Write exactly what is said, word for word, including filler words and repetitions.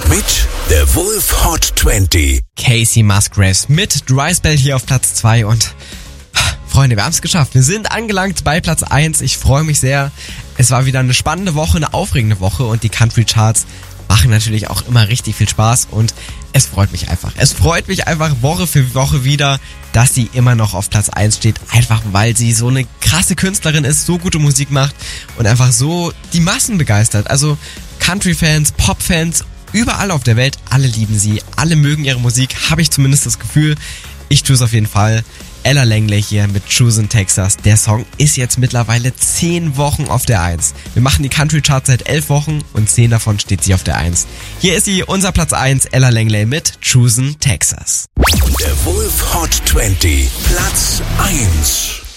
mit der Wolf Hot zwanzig. Casey Musgraves mit Dry Spell hier auf Platz zwei und Freunde, wir haben es geschafft. Wir sind angelangt bei Platz eins. Ich freue mich sehr. Es war wieder eine spannende Woche, eine aufregende Woche und die Country Charts machen natürlich auch immer richtig viel Spaß und es freut mich einfach. Es freut mich einfach Woche für Woche wieder, dass sie immer noch auf Platz eins steht, einfach weil sie so eine krasse Künstlerin ist, so gute Musik macht und einfach so die Massen begeistert. Also Country-Fans, Pop-Fans, überall auf der Welt, alle lieben sie, alle mögen ihre Musik, habe ich zumindest das Gefühl. Ich tue es auf jeden Fall. Ella Langley hier mit Choosing Texas. Der Song ist jetzt mittlerweile zehn Wochen auf der eins. Wir machen die Country Charts seit elf Wochen und zehn davon steht sie auf der eins. Hier ist sie, unser Platz eins, Ella Langley mit Choosing Texas. Der Wolf Hot zwanzig, Platz eins.